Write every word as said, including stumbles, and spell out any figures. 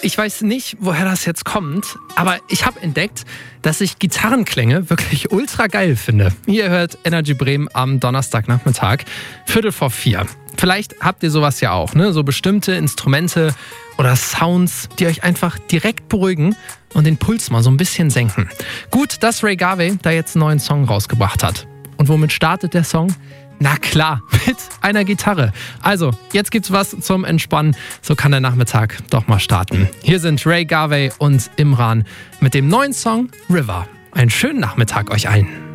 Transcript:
Ich weiß nicht, woher das jetzt kommt, aber ich habe entdeckt, dass ich Gitarrenklänge wirklich ultra geil finde. Ihr hört Energy Bremen am Donnerstagnachmittag, Viertel vor vier. Vielleicht habt ihr sowas ja auch, ne? So bestimmte Instrumente oder Sounds, die euch einfach direkt beruhigen und den Puls mal so ein bisschen senken. Gut, dass Ray Garvey da jetzt einen neuen Song rausgebracht hat. Und womit startet der Song? Na klar, mit einer Gitarre. Also, jetzt gibt's was zum Entspannen. So kann der Nachmittag doch mal starten. Hier sind Ray Garvey und Imran mit dem neuen Song River. Einen schönen Nachmittag euch allen.